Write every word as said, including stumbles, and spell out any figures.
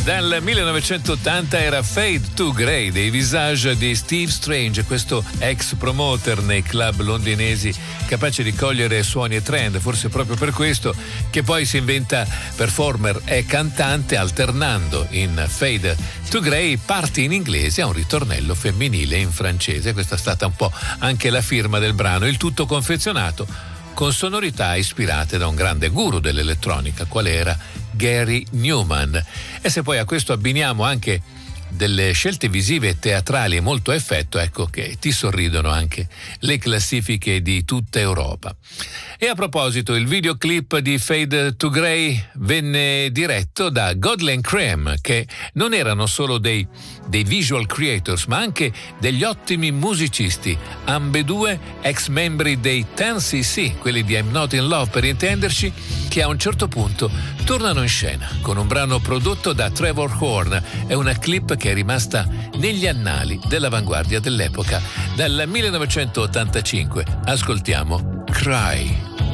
Dal millenovecentottanta era Fade to Grey dei Visage di Steve Strange, questo ex promoter nei club londinesi capace di cogliere suoni e trend, forse proprio per questo che poi si inventa performer e cantante alternando in Fade to Grey parti in inglese a un ritornello femminile in francese. Questa è stata un po' anche la firma del brano, il tutto confezionato con sonorità ispirate da un grande guru dell'elettronica qual era Gary Newman. E se poi a questo abbiniamo anche delle scelte visive e teatrali molto a effetto, ecco che ti sorridono anche le classifiche di tutta Europa. E a proposito, il videoclip di Fade to Grey venne diretto da Godley Creme, che non erano solo dei, dei visual creators ma anche degli ottimi musicisti, ambedue ex membri dei ten C C, quelli di I'm Not in Love per intenderci, che a un certo punto tornano in scena con un brano prodotto da Trevor Horn. È una clip che è rimasta negli annali dell'avanguardia dell'epoca. Dal millenovecentottantacinque ascoltiamo Cry.